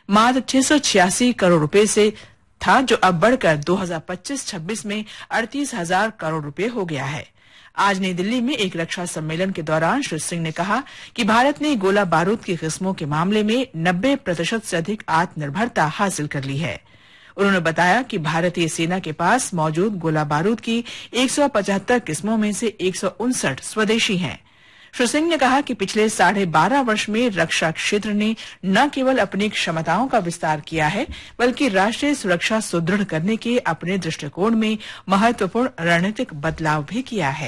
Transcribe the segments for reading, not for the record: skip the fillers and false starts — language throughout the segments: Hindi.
मात्र 686 करोड़ रुपए से था, जो अब बढ़कर 2025-26 में 38,000 करोड़ रुपए हो गया है। आज नई दिल्ली में एक रक्षा सम्मेलन के दौरान श्री सिंह ने कहा कि भारत ने गोला बारूद की किस्मों के मामले में 90% से अधिक आत्मनिर्भरता हासिल कर ली है। उन्होंने बताया कि भारतीय सेना के पास मौजूद गोला बारूद की 175 किस्मों में से 159 स्वदेशी हैं। श्री सिंह ने कहा कि पिछले 12.5 वर्ष में रक्षा क्षेत्र ने न केवल अपनी क्षमताओं का विस्तार किया है, बल्कि राष्ट्रीय सुरक्षा सुदृढ़ करने के अपने दृष्टिकोण में महत्वपूर्ण रणनीतिक बदलाव भी किया है।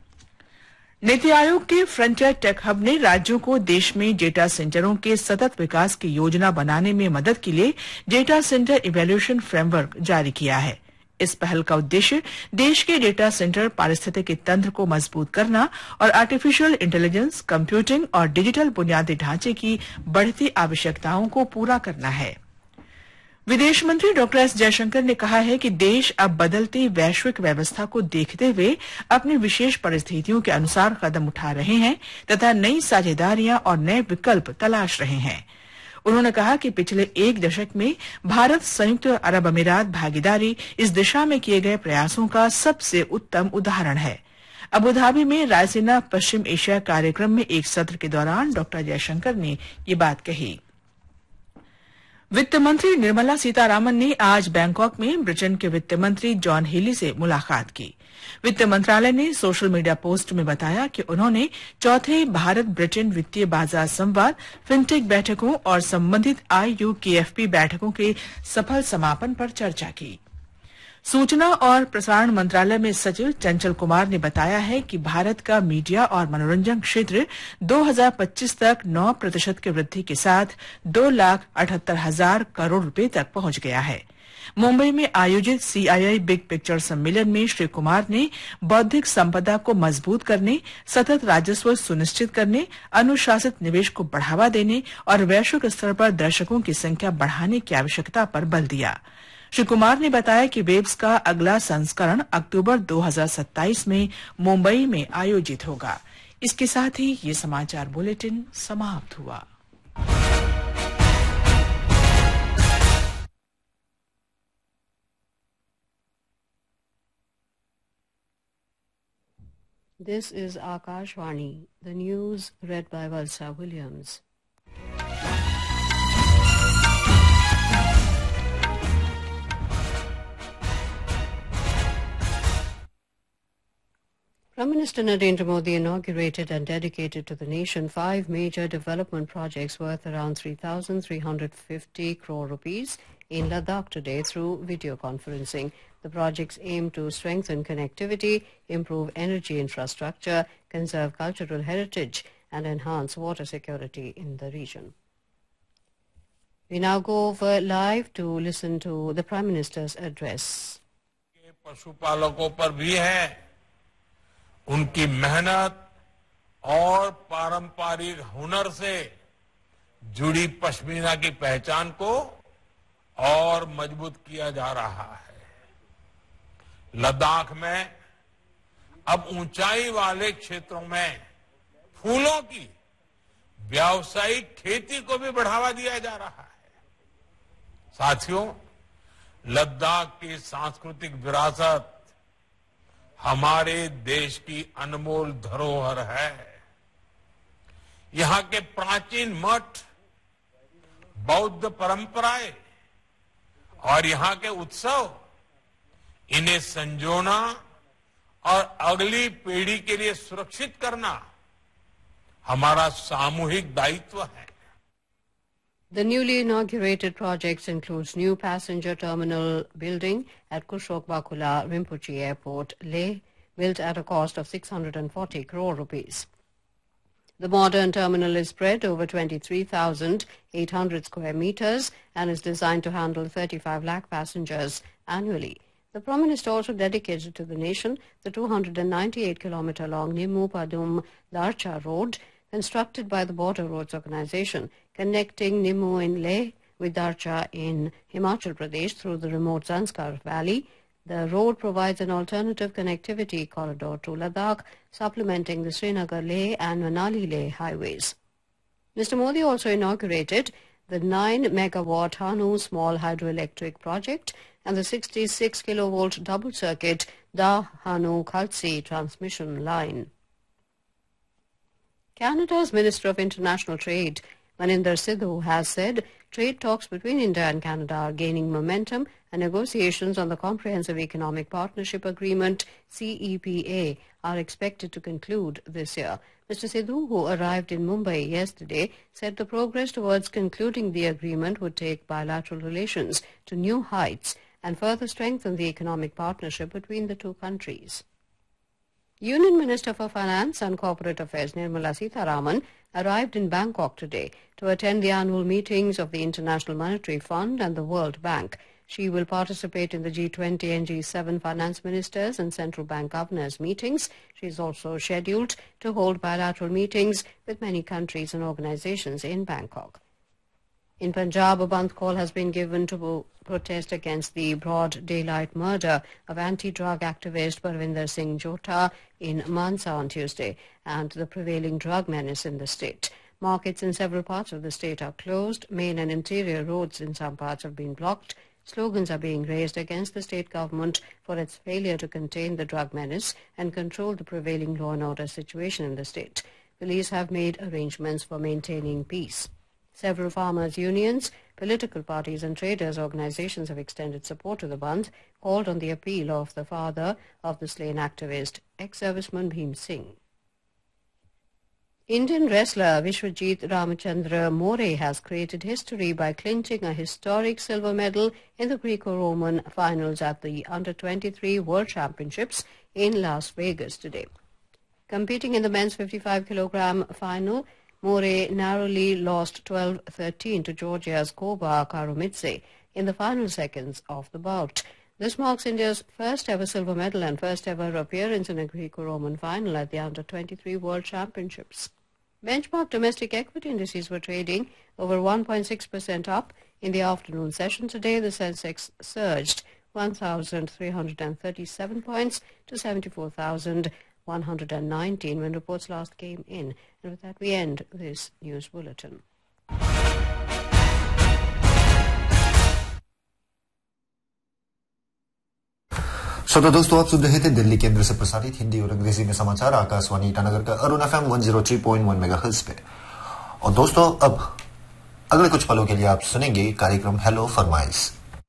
नीति आयोग के फ्रंटियर टेक हब ने राज्यों को देश में डेटा सेंटरों के सतत विकास की योजना बनाने में मदद के लिए डेटा सेंटर इवैल्यूएशन फ्रेमवर्क जारी किया है। इस पहल का उद्देश्य देश के डेटा सेंटर पारिस्थितिकी तंत्र को मजबूत करना और आर्टिफिशियल इंटेलिजेंस, कंप्यूटिंग और डिजिटल बुनियादी ढांचे की बढ़ती आवश्यकताओं को पूरा करना है। विदेश मंत्री डॉक्टर एस जयशंकर ने कहा है कि देश अब बदलती वैश्विक व्यवस्था को देखते हुए अपनी विशेष परिस्थितियों के अनुसार कदम उठा रहे हैं तथा नई साझेदारियां और नए विकल्प तलाश रहे हैं। उन्होंने कहा कि पिछले एक दशक में भारत संयुक्त अरब अमीरात भागीदारी इस दिशा में किए गए प्रयासों का सबसे उत्तम उदाहरण है। अबू धाबी में रायसीना पश्चिम एशिया कार्यक्रम में एक सत्र के दौरान डॉक्टर जयशंकर ने ये बात कही। वित्त मंत्री निर्मला सीतारामन ने आज बैंकॉक में ब्रिटेन के वित्त मंत्री जॉन हेली से मुलाकात की। वित्त मंत्रालय ने सोशल मीडिया पोस्ट में बताया कि उन्होंने चौथे भारत ब्रिटेन वित्तीय बाजार संवाद, फिनटेक बैठकों और संबंधित IUKFP बैठकों के सफल समापन पर चर्चा की। सूचना और प्रसारण मंत्रालय में सचिव चंचल कुमार ने बताया है कि भारत का मीडिया और मनोरंजन क्षेत्र 2025 तक 9% की वृद्धि के साथ 2,78,000 करोड़ रुपए तक पहुंच गया है। मुंबई में आयोजित CII बिग पिक्चर सम्मेलन में श्री कुमार ने बौद्धिक संपदा को मजबूत करने, सतत राजस्व सुनिश्चित करने, अनुशासित निवेश को बढ़ावा देने और वैश्विक स्तर पर दर्शकों की संख्या बढ़ाने की आवश्यकता पर बल दिया। श्री कुमार ने बताया कि वेब्स का अगला संस्करण अक्टूबर 2027 में मुंबई में आयोजित होगा। इसके साथ ही ये समाचार बुलेटिन समाप्त हुआ। This is Akashvani, the news read by Valsa Williams. Prime Minister Narendra Modi inaugurated and dedicated to the nation 5 major development projects worth around 3,350 crore rupees in Ladakh today through video conferencing. The projects aim to strengthen connectivity, improve energy infrastructure, conserve cultural heritage and enhance water security in the region. We now go over live to listen to the Prime Minister's address. पशुपालकों पर भी है, उनकी मेहनत और पारंपरिक हुनर से जुड़ी पश्मीना की पहचान को और मजबूत किया जा रहा है। लद्दाख में अब ऊंचाई वाले क्षेत्रों में फूलों की व्यावसायिक खेती को भी बढ़ावा दिया जा रहा है। साथियों, लद्दाख की सांस्कृतिक विरासत हमारे देश की अनमोल धरोहर है। यहां के प्राचीन मठ, बौद्ध परंपराएं और यहां के उत्सव, इन्हें संजोना और अगली पीढ़ी के लिए सुरक्षित करना हमारा सामूहिक दायित्व है। The newly inaugurated projects includes new passenger terminal building at Kushok Bakula Rinpoche Airport, Leh, built at a cost of 640 crore rupees. The modern terminal is spread over 23,800 square meters and is designed to handle 35 lakh passengers annually. The Prime Minister also dedicated to the nation the 298-kilometer-long Nimmu-Padum-Darcha road, constructed by the Border Roads Organization, connecting Nimmu in Leh with Darcha in Himachal Pradesh through the remote Zanskar Valley. The road provides an alternative connectivity corridor to Ladakh, supplementing the Srinagar-Leh and Manali-Leh highways. Mr. Modi also inaugurated the 9-megawatt Hanu small hydroelectric project and the 66 kilovolt double-circuit Da-Hanu-Khaltsi transmission line. Canada's Minister of International Trade, Maninder Sidhu, has said trade talks between India and Canada are gaining momentum and negotiations on the Comprehensive Economic Partnership Agreement, CEPA, are expected to conclude this year. Mr. Sidhu, who arrived in Mumbai yesterday, said the progress towards concluding the agreement would take bilateral relations to new heights and further strengthen the economic partnership between the two countries. Union Minister for Finance and Corporate Affairs Nirmala Sitharaman arrived in Bangkok today to attend the annual meetings of the International Monetary Fund and the World Bank. She will participate in the G20 and G7 finance ministers and central bank governors meetings. She is also scheduled to hold bilateral meetings with many countries and organizations in Bangkok. In Punjab, a bandh call has been given to protest against the broad daylight murder of anti-drug activist Parvinder Singh Jota in Mansa on Tuesday and the prevailing drug menace in the state. Markets in several parts of the state are closed. Main and interior roads in some parts have been blocked. Slogans are being raised against the state government for its failure to contain the drug menace and control the prevailing law and order situation in the state. Police have made arrangements for maintaining peace. Several farmers' unions, political parties and traders' organizations have extended support to the bandh, called on the appeal of the father of the slain activist, ex-serviceman Bhim Singh. Indian wrestler Vishwajit Ramachandra More has created history by clinching a historic silver medal in the Greco-Roman finals at the Under-23 World Championships in Las Vegas today. Competing in the men's 55-kilogram final, More narrowly lost 12-13 to Georgia's Koba Karumidze in the final seconds of the bout. This marks India's first ever silver medal and first ever appearance in a Greco-Roman final at the Under-23 World Championships. Benchmark domestic equity indices were trading over 1.6% up in the afternoon session today. The Sensex surged 1,337 points to 74,119 when reports last came in. And with that, we end this news bulletin. श्रोता दोस्तों, आप सुन रहे थे दिल्ली केंद्र से प्रसारित हिंदी और अंग्रेजी में समाचार आकाशवाणी ईटानगर का अरुण FM 103.1 मेगाहर्ट्ज पे। और दोस्तों, अब अगले कुछ पलों के लिए आप सुनेंगे कार्यक्रम हेलो फरमाइश।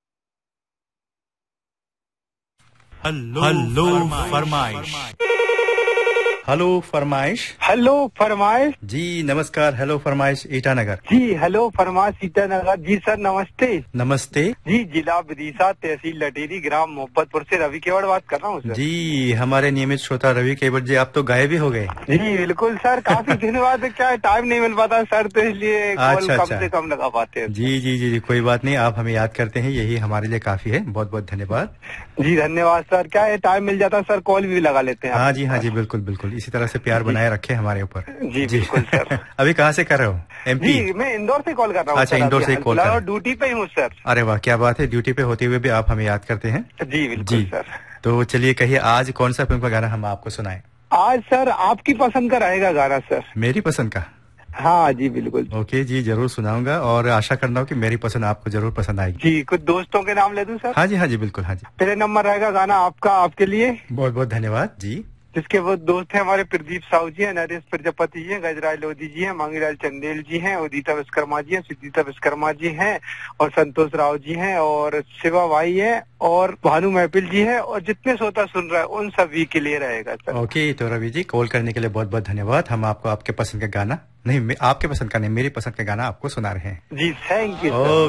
हेलो फरमाइश। हेलो फरमाइश। हेलो फरमाइश। जी नमस्कार। हेलो फरमाइश ईटानगर। जी हेलो फरमाइश ईटानगर। जी सर नमस्ते। नमस्ते जी, जिला विदिशा, तहसील लटेरी, ग्राम मोहब्बतपुर से रवि केवड़ बात कर रहा हूँ सर। जी हमारे नियमित श्रोता रवि केवड़ जी, आप तो गायब ही हो गए। जी बिल्कुल सर, काफी दिन बाद क्या टाइम नहीं मिल पाता सर, तो इसलिए कॉल कम से कम लगा पाते हैं। जी जी जी जी कोई बात नहीं, आप हमें याद करते हैं, यही हमारे लिए काफी है। बहुत बहुत धन्यवाद। जी धन्यवाद सर। क्या है, टाइम मिल जाता सर कॉल भी लगा लेते हैं। हाँ जी बिल्कुल बिल्कुल, इसी तरह से प्यार बनाए रखे हमारे ऊपर। जी बिल्कुल सर। अभी कहाँ से कर रहे हो? MP? जी मैं इंदौर से कॉल कर रहा हूँ। अच्छा, इंदौर से कॉल कर रहा हूँ। ड्यूटी पे ही हूँ सर। अरे वाह, क्या बात है, ड्यूटी पे होते हुए भी आप हमें याद करते हैं। जी बिल्कुल सर। तो चलिए कहिए, आज कौन सा फिल्म का गाना हम आपको सुनाएं? आज सर आपकी पसंद का रहेगा गाना सर। मेरी पसंद का? हाँ जी बिल्कुल। ओके जी, जरूर सुनाऊंगा और आशा करता हूँ कि मेरी पसंद आपको जरूर पसंद आएगी। जी, कुछ दोस्तों के नाम ले दूं सर? हाँ जी बिल्कुल, हाँ जी। पहले नंबर रहेगा गाना आपका, आपके लिए। बहुत बहुत धन्यवाद जी। जिसके वो दोस्त हैं हमारे प्रदीप साहू जी हैं, नरेश प्रजापति जी हैं, गजराज लोधी जी हैं, मांगीलाल चंदेल जी हैं, उदिता विश्वकर्मा जी हैं, सिद्धिता विश्वकर्मा जी हैं और संतोष राव जी हैं और शिवा भाई है और भानु महफिल जी है और जितने श्रोता सुन रहे हैं उन सभी के लिए रहेगा सर। ओके, तो रवि जी कॉल करने के लिए बहुत बहुत धन्यवाद। हम आपको आपके पसंद का गाना, नहीं आपके पसंद का नहीं, मेरी पसंद का गाना आपको सुना रहे हैं। जी थैंक यू।